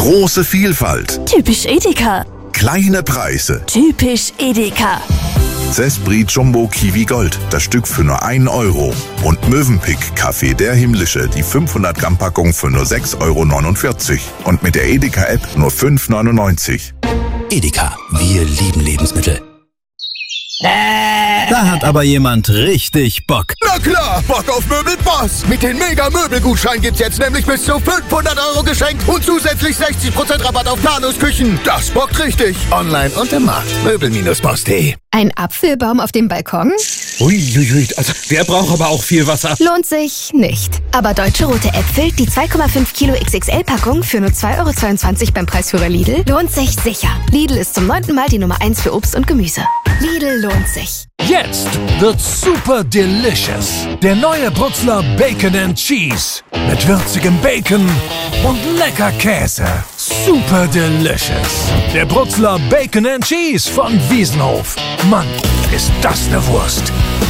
Große Vielfalt. Typisch Edeka. Kleine Preise. Typisch Edeka. Zespri Jumbo Kiwi Gold, das Stück für nur 1 Euro. Und Mövenpick Kaffee der Himmlische, die 500 Gramm Packung für nur 6,49 Euro. Und mit der Edeka-App nur 5,99 €. Edeka, wir lieben Lebensmittel. Da hat aber jemand richtig Bock. Na klar, Bock auf Möbelboss. Mit den Mega-Möbelgutschein gibt's jetzt nämlich bis zu 500 € geschenkt und zusätzlich 60% Rabatt auf Planungsküchen. Das bockt richtig. Online und im Markt. Möbel-boss.de. Ein Apfelbaum auf dem Balkon? Uiuiui, also der braucht aber auch viel Wasser. Lohnt sich nicht. Aber Deutsche Rote Äpfel, die 2,5 Kilo XXL-Packung für nur 2,22 € beim Preisführer Lidl, lohnt sich sicher. Lidl ist zum 9. Mal die Nummer 1 für Obst und Gemüse. Lidl lohnt sich. Jetzt wird super delicious. Der neue Brutzler Bacon and Cheese. Mit würzigem Bacon und lecker Käse. Super delicious. Der Brutzler Bacon and Cheese von Wiesenhof. Mann, ist das eine Wurst.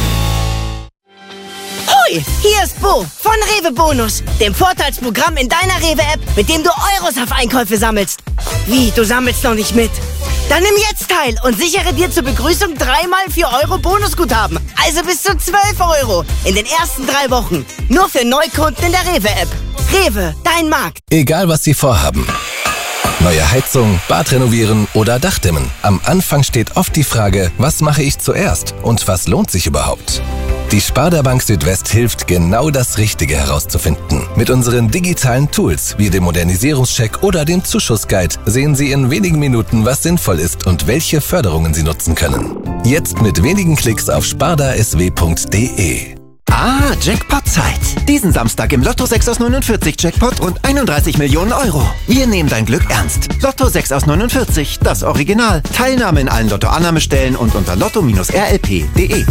Hoi, hier ist Bo von Rewe Bonus, dem Vorteilsprogramm in deiner Rewe-App, mit dem du Euros auf Einkäufe sammelst. Wie, du sammelst noch nicht mit? Dann nimm jetzt teil und sichere dir zur Begrüßung 3x 4 € Bonusguthaben. Also bis zu 12 € in den ersten 3 Wochen. Nur für Neukunden in der Rewe-App. Rewe, dein Markt. Egal, was Sie vorhaben. Neue Heizung, Bad renovieren oder Dachdimmen. Am Anfang steht oft die Frage, was mache ich zuerst und was lohnt sich überhaupt? Die Sparda Bank Südwest hilft, genau das Richtige herauszufinden. Mit unseren digitalen Tools wie dem Modernisierungscheck oder dem Zuschussguide sehen Sie in wenigen Minuten, was sinnvoll ist und welche Förderungen Sie nutzen können. Jetzt mit wenigen Klicks auf spardasw.de. Ah, Jackpot-Zeit. Diesen Samstag im Lotto 6 aus 49 Jackpot und 31 Millionen €. Wir nehmen dein Glück ernst. Lotto 6 aus 49, das Original. Teilnahme in allen Lotto-Annahmestellen und unter lotto-rlp.de.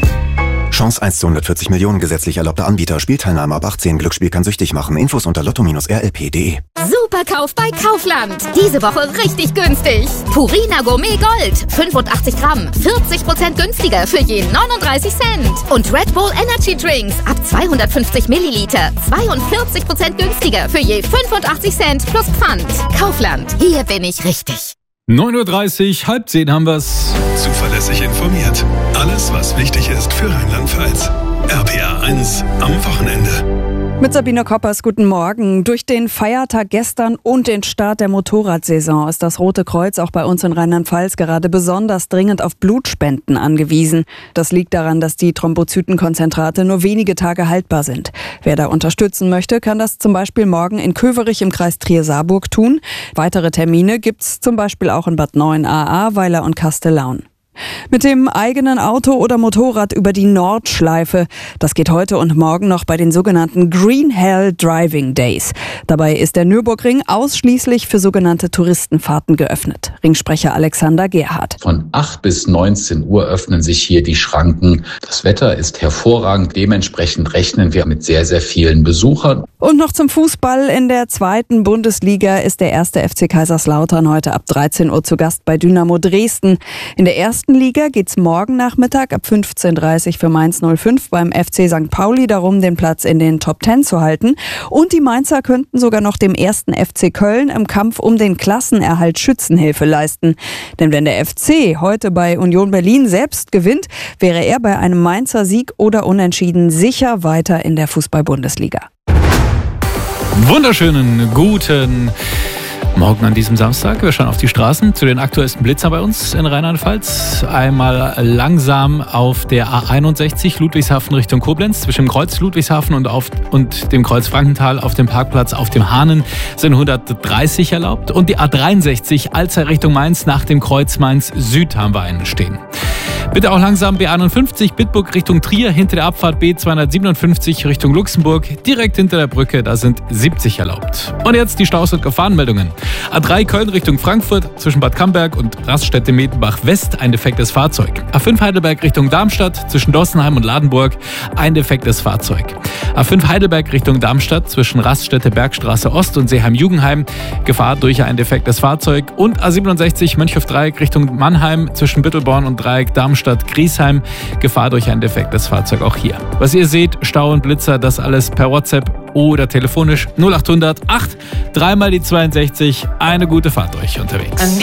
Chance 1 zu 140 Millionen, gesetzlich erlaubter Anbieter. Spielteilnahme ab 18. Glücksspiel kann süchtig machen. Infos unter lotto-rlp.de. Superkauf bei Kaufland. Diese Woche richtig günstig. Purina Gourmet Gold. 85 Gramm. 40% günstiger für je 39 Cent. Und Red Bull Energy Drinks ab 250 Milliliter. 42% günstiger für je 85 Cent plus Pfand. Kaufland. Hier bin ich richtig. 9:30 Uhr, 9:30 haben wir's. Zuverlässig informiert. Alles, was wichtig ist für Rheinland-Pfalz. RPA 1 am Wochenende. Mit Sabine Koppers, guten Morgen. Durch den Feiertag gestern und den Start der Motorradsaison ist das Rote Kreuz auch bei uns in Rheinland-Pfalz gerade besonders dringend auf Blutspenden angewiesen. Das liegt daran, dass die Thrombozytenkonzentrate nur wenige Tage haltbar sind. Wer da unterstützen möchte, kann das zum Beispiel morgen in Köverich im Kreis Trier-Saarburg tun. Weitere Termine gibt's zum Beispiel auch in Bad Neuenahr, Ahrweiler und Kastellaun. Mit dem eigenen Auto oder Motorrad über die Nordschleife. Das geht heute und morgen noch bei den sogenannten Green Hell Driving Days. Dabei ist der Nürburgring ausschließlich für sogenannte Touristenfahrten geöffnet. Ringsprecher Alexander Gerhardt. Von 8 bis 19 Uhr öffnen sich hier die Schranken. Das Wetter ist hervorragend. Dementsprechend rechnen wir mit sehr, sehr vielen Besuchern. Und noch zum Fußball. In der 2. Bundesliga ist der 1. FC Kaiserslautern heute ab 13 Uhr zu Gast bei Dynamo Dresden. In der 1. Liga geht's morgen Nachmittag ab 15:30 Uhr für Mainz 05 beim FC St. Pauli darum, den Platz in den Top 10 zu halten. Und die Mainzer könnten sogar noch dem 1. FC Köln im Kampf um den Klassenerhalt Schützenhilfe leisten. Denn wenn der FC heute bei Union Berlin selbst gewinnt, wäre er bei einem Mainzer Sieg oder Unentschieden sicher weiter in der Fußball-Bundesliga. Wunderschönen guten Morgen an diesem Samstag. Wir schauen auf die Straßen zu den aktuellsten Blitzern bei uns in Rheinland-Pfalz. Einmal langsam auf der A61 Ludwigshafen Richtung Koblenz. Zwischen dem Kreuz Ludwigshafen und dem Kreuz Frankenthal auf dem Parkplatz auf dem Hahnen sind 130 erlaubt. Und die A63 Alzey Richtung Mainz nach dem Kreuz Mainz Süd haben wir einen stehen. Bitte auch langsam B51 Bitburg Richtung Trier hinter der Abfahrt B257 Richtung Luxemburg. Direkt hinter der Brücke, da sind 70 erlaubt. Und jetzt die Staus- und Gefahrenmeldungen. A3 Köln Richtung Frankfurt zwischen Bad Camberg und Raststätte-Medenbach West ein defektes Fahrzeug. A5 Heidelberg Richtung Darmstadt zwischen Dossenheim und Ladenburg ein defektes Fahrzeug. A5 Heidelberg Richtung Darmstadt zwischen Raststätte Bergstraße Ost und Seeheim-Jugendheim Gefahr durch ein defektes Fahrzeug. Und A67 Mönchhof-Dreieck Richtung Mannheim zwischen Büttelborn und Dreieck Darmstadt Darmstadt, Griesheim. Gefahr durch ein defektes Fahrzeug auch hier. Was ihr seht, Stau und Blitzer, das alles per WhatsApp oder telefonisch 0800 8 3 mal die 62. Eine gute Fahrt euch unterwegs.